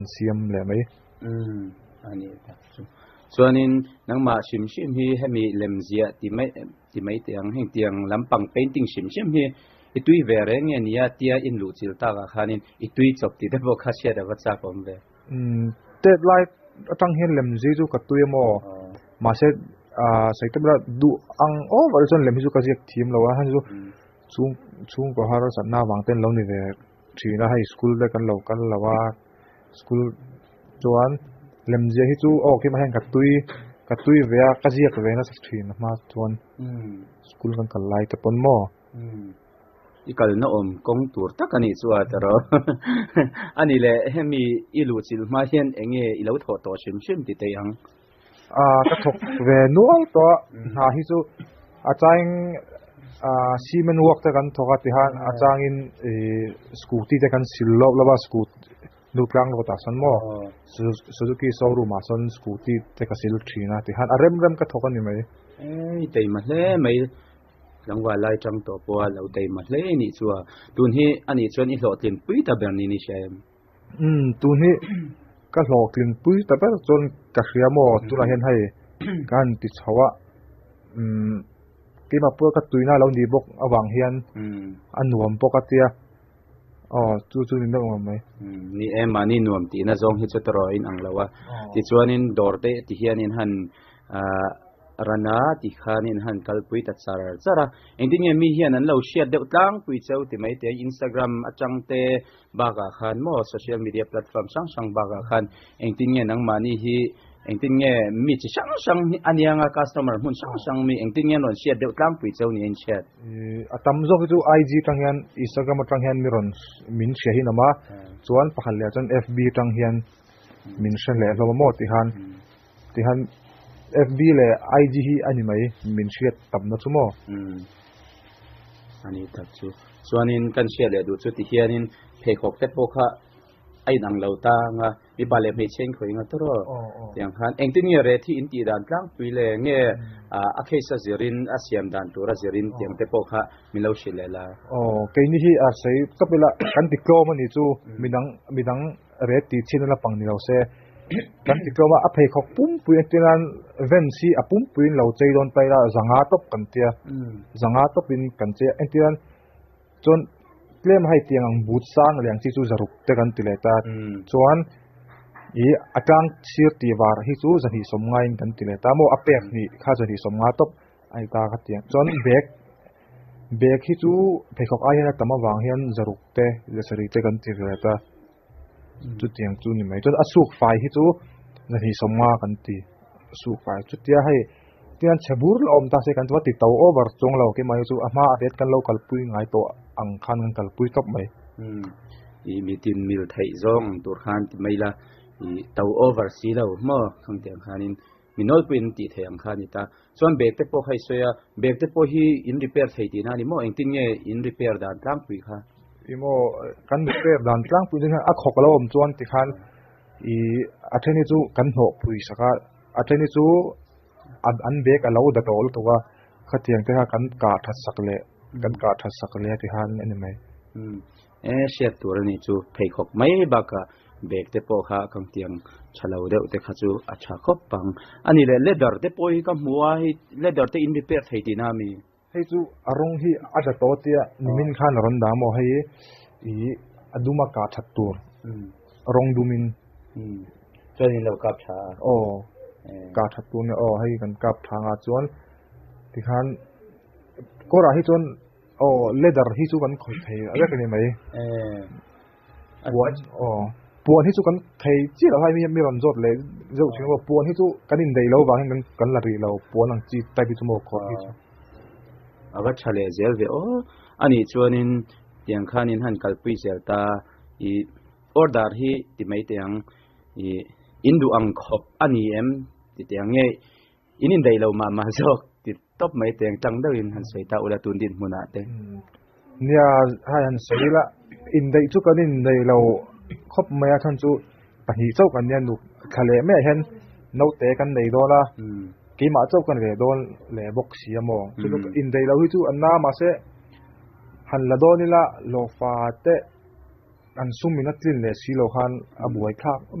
เสียมแหละไหมอันนี้ส่วนนี้นังมาชิมฮีให้มีเล่มเสียที่ไม่เตียงให้เตียงลำปังเพนติ้งชิมฮีอีตุยเวรเงี้ยนี่ที่อินลูจิลตากขานินอีตุยจบที่เด็กบอกขาเสียเด็กว่าจะผมเวเด็ดไลท์ตั้งเห็นเล่มเสียจูกัตุยโมมาเสร็จใส่ตัวเราดูอังโอ้วันจันทร์เล่มจูกัจะทีมเราว่าฮันจูช่วงก็หาเราสันน่าวางเต้นเรานี่เวทีน่าให้สกูลได้กันเราว่าสกูลจวนเล่มเสียที่จูโอเคมาเห็นกัตุยเวียกัจจิกเวนัสทีนมาจวนสกูลกันไลท์แต่ปนโมอีกแล้วน้องกงตัวตักอันนี้ชัวร์ตลอดอันนี้แหละให้มีอีลูจิลมาเห็นเองอีเราถอดตัวชิมติดเตียงกระทบเวนัวตัวหาฮิจูอาจารย์ซีเมนต์วักแต่กันทว่าที่ฮันอาจารย์สกูตี้แต่กันสิลล์แล้วว่าสกูตดูกลางโลตัสสันโมซูซูกิโซรูมาสันสกูตี้แต่กันสิลล์ทีนะที่ฮันเริ่มกระทบกันนี่ไหมแต่มาเลยไม่หลังว่าไล่จังตัวปัวเราแต่มาเลยนี่ชัวตุนที่อันนี้ชวนอีหลอดเลียนปุ้ยตาแบบนี้นี่ใช่ตุนที่ก็หลอกเลียนปุ้ยแต่แบบจนกระเสียโมตุลาเห็นให้การติดเชื้อที่มาเพื่อกัดตุยน่าเราดีบกอวังเฮียนอันหนวมปกติจู่นี่นึกว่าไหมนี่มานี่หนวมตีน่าจงฮิจตรออินอังแล้วว่าที่ชวนนินดอร์เตที่เฮียนินหันรันนาที่ขานินหันกัลปุยตัดสาระเองที่เนี่ยมีเฮียนั้นเราเชียร์เดือดตั้งปุยเจ้าที่ไม่เตะอินสตาแกรมจังเตะบากาขันโมโซเชียลมีเดียแพลตฟอร์มช่างบากาขันเองที่เนี่ยนังมานี่ฮีเองที่เนี่ยมีช่างอันยังกับ customer หุ่นช่างมีเองที่เนี่ยนนเชียร์เดือดตั้งปุยเจ้านี่เองเชียร์ตั้มจบจู่ IG ตั้งยัน Instagram ตั้งยันมีรอนมินเชียร์หินามาส่วนพักเหลือจน FB ตั้งยันมินเชียร์เหลือเราโมติฮันFB เลย IG ฮีอันนี้ไหมมินเชียร์ตั้มนั่นชั่วโมอันนี้ตัดจู่ส่วนนี้กันเชียร์เลยดูจุดที่เฮียนี่เพย์ขอกเฟซบุ๊กฮะไอ้หนังเราตั้งมีบาเล่ไม่เช่นคุยกันตลอดอย่างนั้นเองที่นี่เรที่อินทีด่านกลางปีเลยเนี่ยอาเคสเซรินอาเซียมด่านตัวเซรินเตียงเตปอกฮะมีเราเชื่อเลยล่ะแค่นี้ที่อาศัยก็เป็นละกันติดโกมันนี่จู่มีดังเรที่ชินละปังนี่เราเซ่กันติดโกว่าอภัยเขาปุ่มปุยที่นั่นเว้นซีปุ่มปุยเราใจโดนไปละสังหารตบกันเตียสังหารตบเป็นกันเตียที่นั่นจนเล่มให้เตียงบูดสร้างเรื่องที่จู่จะรุกแต่กันติเลตาส่วนอาการเสียตีวาร์ที่จู่จะหิสมง่ายกันติเลตาโมอเปกนี่ข้าจะหิสมง่ายตบไอ้ตาขัดเตียงส่วนเบกที่จู่เพคอกไอ้เนี่ยแต่มาวางเฮียนจะรุกแต่จะสริแต่กันติเลตาจุดเตียงจู่นี่ไหมจนอสุกไฟที่จู่จะหิสมง่ายกันติสุกไฟจุดเดียให้ที่นั่นเชบุร์ลอมตาเสกันตัวติดเตาโอเวอร์จงเราเกี่ยมาจู่อามาอาเดตกันเรากัลปุยง่ายตัวอังคันกันกัลปุยตบไหมอีมีตินมิลไทยซองตัวขันที่ไม่ละอีเตาโอเวอร์ซีเราเมื่อครั้งเดียวขันินมีน้อยเป็นติดแถมขันนี่ตาส่วนเบรกเตปโอให้สวยเบรกเตปโอฮีอินรีเพร์ใส่ตีนั่นนี่โมเองตินเนี่ยอินรีเพร์ด่านกลางปุยค่ะอีโมกันรีเพร์ด่านกลางปุยนี่ฮะอักขกเราอมจวนที่ขันอีอัฐนี้จู่กันหกปุยสักอัฐนี้จู่อันเบรกเราดัดโอลตัวขัดเตียงที่ฮะกันกาทัศสักเล่กันกาทัศสักเล่ที่ฮันอันนี้ไหมเชียร์ตัวนี้จู่เพย์ขกไม่บักเบรกเตปโอค่ะคำเตียงชะลาวเดวเตขัดจู่อัชาคบปังอันนี้เลดเดอร์เตปโอฮีก็มัวฮีเลดเดอร์เตอินดิเพร์ให้ตีน่ามีให้จู่อารมณ์ฮีอาจจะโตเตียนิมินขันรันดาโมให้อีอดูมากาทัดตัวรองดูมินจนนี้เรากับชากาทัดตัวเนี่ยให้กันกับทางอาจวนที่ขันก็ราให้จนเลดเดอร์ที่จู่กันคอยเทอะไรกันไหมปวนที่จู่กันเทจีเราให้มีรันจดเลยเจ้าชื่อว่าปวนที่จู่กันอินเดียเราบางแห่งกันลารีเราปวนหลังจีไตพิจโมกที่จู่อาวัชเลเซลเวอันนี้ชวนินเตียงขานินหันกัลปุยเซลตาออร์ดาร์ฮีที่ไม่เตียงอินดูอังคบอันนี้ที่เตียงเงี้ยอินเดียเรามาจอกตบไม่เตียงจังเดินหันสวยตาอุลาตุนดินมุนาเตเนี่ยให้หันสวยละอินเดียจุกันอินเดียเราคบไม่ทันจู่ปะหีเจ้ากันเนี่ยดูทะเลไม่เห็นนกเตะกันในโดละกี่มาเจ้ากันเลยโดนเล่บกเสียมองจู่อินเดียเราจู่อันน้ามาเสหันละโดนี่ละโลฟาเต an sum min a tlin le si lo khan a buai thak